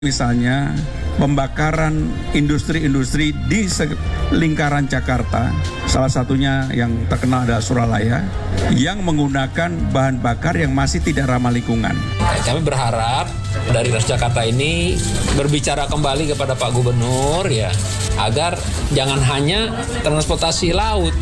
Misalnya pembakaran industri-industri di lingkaran Jakarta, salah satunya yang terkenal adalah Suralaya, yang menggunakan bahan bakar yang masih tidak ramah lingkungan. Kami berharap dari Transjakarta ini berbicara kembali kepada Pak Gubernur ya, agar jangan hanya transportasi laut.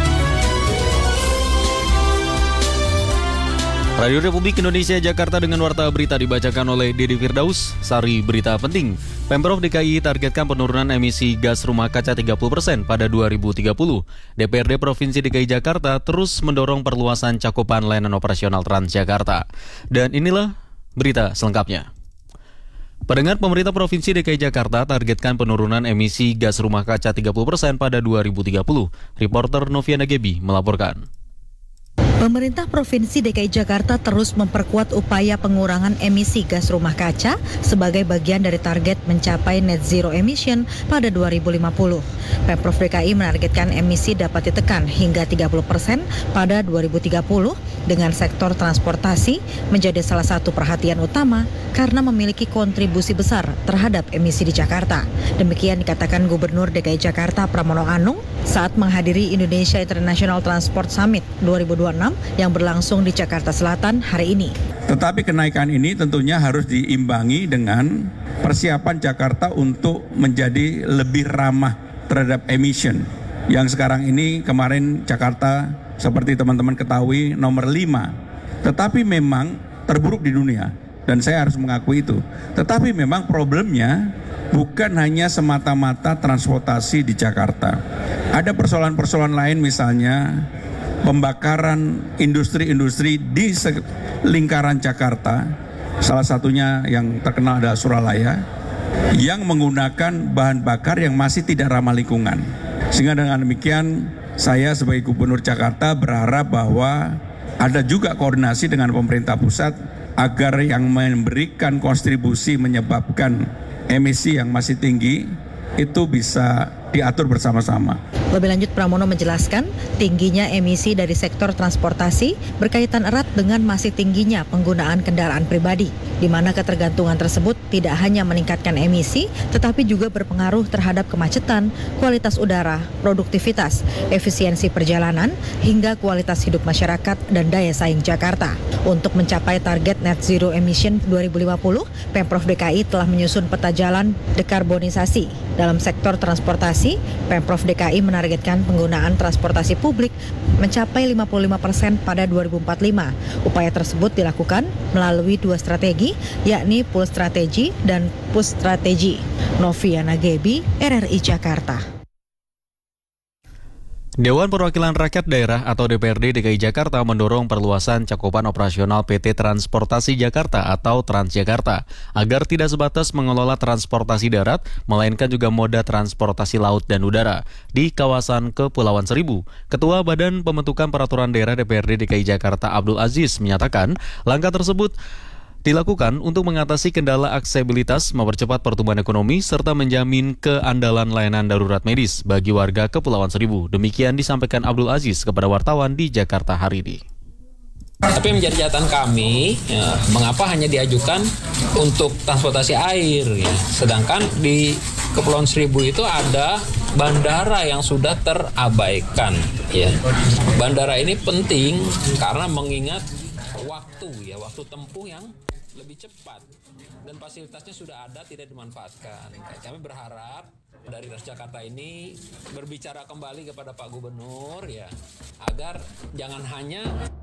Radio Republik Indonesia Jakarta dengan warta berita dibacakan oleh Dedi Firdaus. Sari berita penting. Pemprov DKI targetkan penurunan emisi gas rumah kaca 30% pada 2030. DPRD Provinsi DKI Jakarta terus mendorong perluasan cakupan layanan operasional Transjakarta. Dan inilah berita selengkapnya. Pendengar, pemerintah Provinsi DKI Jakarta targetkan penurunan emisi gas rumah kaca 30% pada 2030. Reporter Noviana Gebi melaporkan. Pemerintah Provinsi DKI Jakarta terus memperkuat upaya pengurangan emisi gas rumah kaca sebagai bagian dari target mencapai net zero emission pada 2050. Pemprov DKI menargetkan emisi dapat ditekan hingga 30% pada 2030 dengan sektor transportasi menjadi salah satu perhatian utama karena memiliki kontribusi besar terhadap emisi di Jakarta. Demikian dikatakan Gubernur DKI Jakarta Pramono Anung saat menghadiri Indonesia International Transport Summit 2026 yang berlangsung di Jakarta Selatan hari ini. Tetapi kenaikan ini tentunya harus diimbangi dengan persiapan Jakarta untuk menjadi lebih ramah terhadap emission. Yang sekarang ini kemarin Jakarta seperti teman-teman ketahui nomor 5. Tetapi memang terburuk di dunia dan saya harus mengakui itu. Tetapi memang problemnya bukan hanya semata-mata transportasi di Jakarta. Ada persoalan-persoalan lain, misalnya pembakaran industri-industri di lingkaran Jakarta, salah satunya yang terkenal adalah Suralaya, yang menggunakan bahan bakar yang masih tidak ramah lingkungan. Sehingga dengan demikian saya sebagai Gubernur Jakarta berharap bahwa ada juga koordinasi dengan pemerintah pusat agar yang memberikan kontribusi menyebabkan emisi yang masih tinggi itu bisa diatur bersama-sama. Lebih lanjut, Pramono menjelaskan tingginya emisi dari sektor transportasi berkaitan erat dengan masih tingginya penggunaan kendaraan pribadi, di mana ketergantungan tersebut tidak hanya meningkatkan emisi, tetapi juga berpengaruh terhadap kemacetan, kualitas udara, produktivitas, efisiensi perjalanan, hingga kualitas hidup masyarakat dan daya saing Jakarta. Untuk mencapai target net zero emission 2050, Pemprov DKI telah menyusun peta jalan dekarbonisasi. Dalam sektor transportasi, Pemprov DKI menargetkan penggunaan transportasi publik mencapai 55% pada 2045. Upaya tersebut dilakukan melalui 2 strategi, yakni Pull Strategi dan Push Strategi. Noviana Gebi, RRI Jakarta. Dewan Perwakilan Rakyat Daerah atau DPRD DKI Jakarta mendorong perluasan cakupan operasional PT Transportasi Jakarta atau Transjakarta agar tidak sebatas mengelola transportasi darat, melainkan juga moda transportasi laut dan udara di kawasan Kepulauan Seribu. Ketua Badan Pembentukan Peraturan Daerah DPRD DKI Jakarta Abdul Aziz menyatakan langkah tersebut dilakukan untuk mengatasi kendala aksesibilitas, mempercepat pertumbuhan ekonomi, serta menjamin keandalan layanan darurat medis bagi warga Kepulauan Seribu. Demikian disampaikan Abdul Aziz kepada wartawan di Jakarta hari ini. Tapi menjadi catatan kami, mengapa hanya diajukan untuk transportasi air, ya. Sedangkan di Kepulauan Seribu itu ada bandara yang sudah terabaikan. Ya. Bandara ini penting karena mengingat waktu tempuh yang lebih cepat dan fasilitasnya sudah ada, tidak dimanfaatkan. Kami berharap dari Transjakarta ini berbicara kembali kepada Pak Gubernur ya, agar jangan hanya